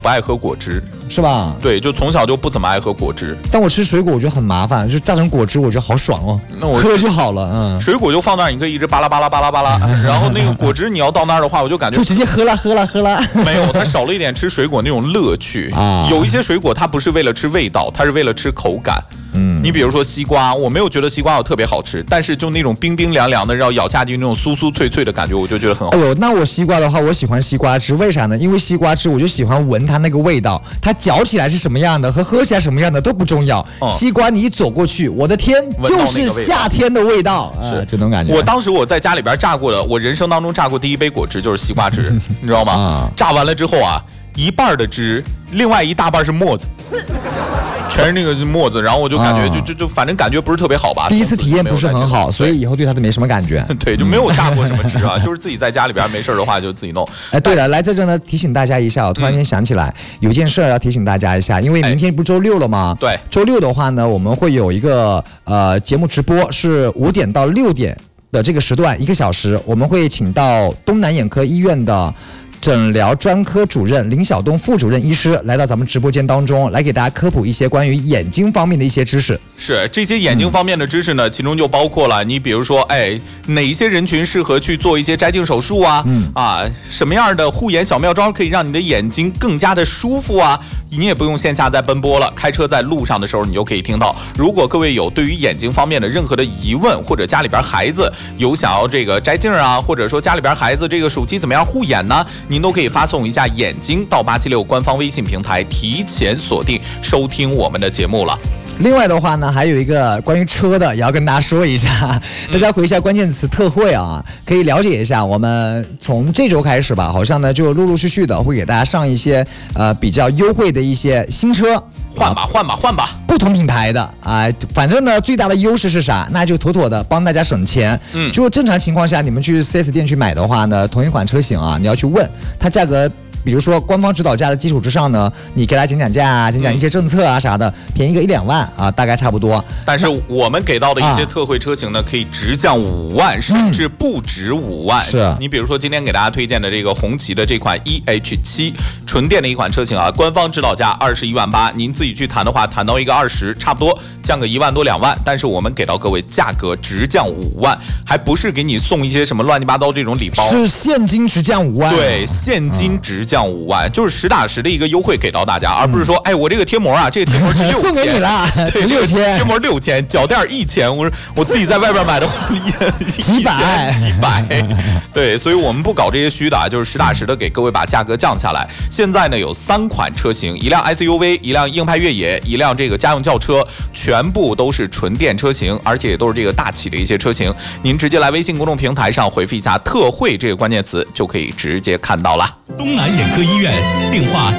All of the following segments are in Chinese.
不爱喝果汁， 是吧？ 对，就从小就不怎么爱喝果汁。 但我吃水果我觉得很麻烦，就榨成果汁我觉得好爽哦， 那我喝就好了。 水果就放那儿，你可以一直巴拉巴拉巴拉巴拉，然后那个果汁你要到那儿的话，我就感觉就直接喝了。 没有，它少了一点吃水果那种乐趣啊。有一些水果它不是为了吃味道，它是为了吃口感。你比如说西瓜，我没有觉得西瓜有特别好吃，但是就那种冰冰凉凉的，然后咬下去那种酥酥脆脆的感觉，我就觉得很好吃。 哎呦，那我西瓜的话，我喜欢西瓜汁，为啥呢？因为西瓜汁我就喜欢闻它那个味道，它嚼起来是什么样的和喝起来什么样的都不重要。西瓜你一走过去，我的天，就是夏天的味道，是这种感觉。 我当时我在家里边榨过的，我人生当中榨过第一杯果汁就是西瓜汁，你知道吗？榨完了之后啊，一半的汁，另外一大半是沫子。全是那个沫子，然后我就感觉就反正感觉不是特别好吧。 第一次体验不是很好，所以以后对它都没什么感觉。 对，就没有榨过什么汁啊，就是自己在家里边没事的话就自己弄。 哎，对了，来在这呢提醒大家一下，我突然间想起来有一件事要提醒大家一下，因为明天不是周六了吗？ 对， 周六的话呢，我们会有一个节目直播，是5点到6点的这个时段，1个小时，我们会请到东南眼科医院的诊疗专科主任林晓东副主任医师来到咱们直播间当中，来给大家科普一些关于眼睛方面的一些知识。 是这些眼睛方面的知识呢，其中就包括了你比如说，哪一些人群适合去做一些摘镜手术啊？什么样的护眼小妙招可以让你的眼睛更加的舒服啊？你也不用线下在奔波了，开车在路上的时候你就可以听到。如果各位有对于眼睛方面的任何的疑问，或者家里边孩子有想要这个摘镜啊，或者说家里边孩子这个暑期怎么样护眼呢？您都可以发送一下眼睛到876官方微信平台，提前锁定收听我们的节目了。 另外的话呢，还有一个关于车的也要跟大家说一下，大家回一下关键词特惠啊，可以了解一下。我们从这周开始吧，好像呢就陆陆续续的会给大家上一些比较优惠的一些新车。 换吧， 不同品牌的反正呢最大的优势是啥？那就妥妥的帮大家省钱。就正常情况下，你们去 4S 店去买的话呢，同一款车型啊，你要去问它价格。比如说官方指导价的基础之上呢，你给他讲价啊，讲一些政策啊啥的，便宜个1-2万啊，大概差不多。 但是我们给到的一些特惠车型呢，可以直降5万，甚至不止5万。 是你比如说今天给大家推荐的这个红旗的这款 EH7 纯电的一款车型啊，官方指导价21万8，您自己去谈的话，谈到一个20，差不多降个1万多2万。但是我们给到各位价格直降5万，还不是给你送一些什么乱七八糟这种礼包， 是现金直降5万。 对，现金直降5万，就是实打实的一个优惠给到大家，而不是说，我这个贴膜啊，这个贴膜值6000， 送给你了， 对，这个贴膜6000，脚垫1000，我自己在外边买的话，几百，对，所以我们不搞这些虚的啊，就是实打实的给各位把价格降下来。现在呢有3款车型，一辆 SUV， 一辆硬派越野，一辆这个家用轿车，全部都是纯电车型，而且也都是这个大企的一些车型。您直接来微信公众平台上回复一下特惠这个关键词，就可以直接看到了。 东南眼科医院电话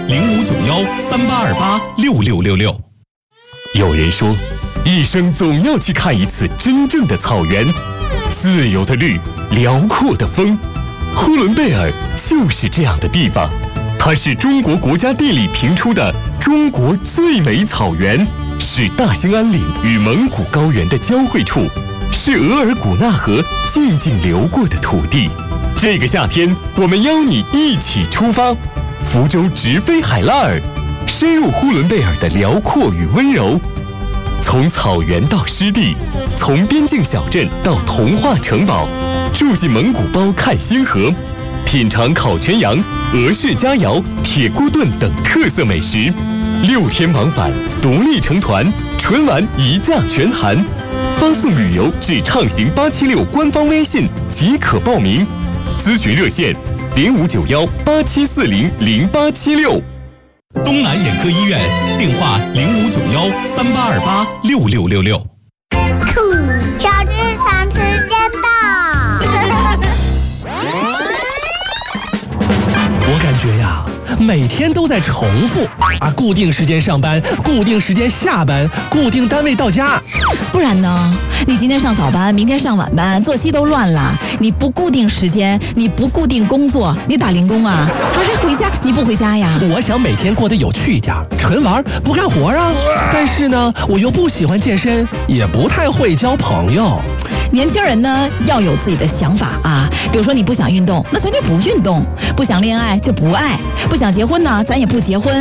059138286666。有人说，一生总要去看一次真正的草原，自由的绿，辽阔的风。呼伦贝尔就是这样的地方，它是中国国家地理评出的中国最美草原，是大兴安岭与蒙古高原的交汇处，是额尔古纳河静静流过的土地。这个夏天，我们邀你一起出发，福州直飞海拉尔，深入呼伦贝尔的辽阔与温柔。从草原到湿地，从边境小镇到童话城堡，住进蒙古包看星河，品尝烤全羊、俄式佳肴、铁锅炖等特色美食。6天往返，独立成团，纯玩一价全含。发送旅游至畅行876官方微信即可报名。咨询热线059187400876。东南眼科医院电话059138286666。 小智上时间到。 我感觉呀，每天都在重复啊，固定时间上班，固定时间下班，固定单位到家。 不然呢？你今天上早班，明天上晚班，作息都乱了。你不固定时间，你不固定工作，你打零工啊？还回家？你不回家呀？ 我想每天过得有趣一点，纯玩不干活啊。但是呢，我又不喜欢健身，也不太会交朋友。 年轻人呢要有自己的想法啊，比如说你不想运动，那咱就不运动；不想恋爱就不爱；不想结婚呢，咱也不结婚。